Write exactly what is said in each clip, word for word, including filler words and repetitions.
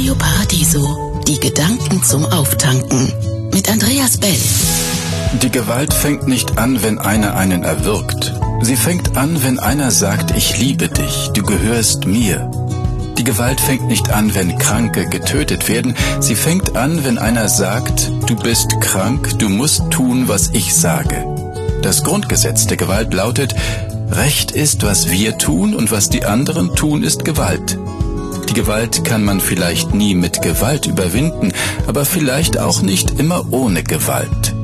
Radio Paradiso, die Gedanken zum Auftanken. Mit Andreas Bell. Die Gewalt fängt nicht an, wenn einer einen erwürgt. Sie fängt an, wenn einer sagt, ich liebe dich, du gehörst mir. Die Gewalt fängt nicht an, wenn Kranke getötet werden. Sie fängt an, wenn einer sagt, du bist krank, du musst tun, was ich sage. Das Grundgesetz der Gewalt lautet, Recht ist, was wir tun, und was die anderen tun, ist Gewalt. Die Gewalt kann man vielleicht nie mit Gewalt überwinden, aber vielleicht auch nicht immer ohne Gewalt.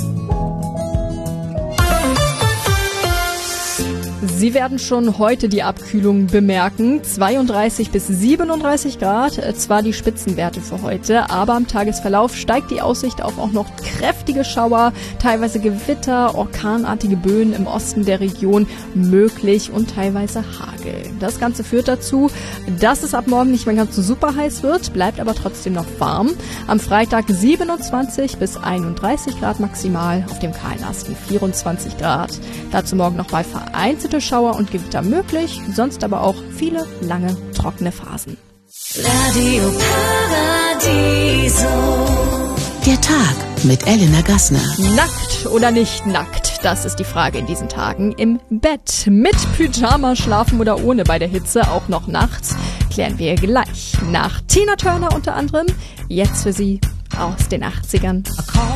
Sie werden schon heute die Abkühlung bemerken. zweiunddreißig bis siebenunddreißig Grad, zwar die Spitzenwerte für heute, aber im Tagesverlauf steigt die Aussicht auf auch noch kräftige Schauer, teilweise Gewitter, orkanartige Böen im Osten der Region möglich und teilweise Hagel. Das Ganze führt dazu, dass es ab morgen nicht mehr ganz so super heiß wird, bleibt aber trotzdem noch warm. Am Freitag siebenundzwanzig bis einunddreißig Grad maximal, auf dem kahlen vierundzwanzig Grad. Dazu morgen noch bei vereinzelte Schauer und Gewitter möglich, sonst aber auch viele lange trockene Phasen. Radio Paradiso. Der Tag mit Elena Gassner. Nackt oder nicht nackt? Das ist die Frage in diesen Tagen. Im Bett, mit Pyjama schlafen oder ohne bei der Hitze, auch noch nachts, klären wir gleich. Nach Tina Turner unter anderem, jetzt für Sie aus den achtzigern.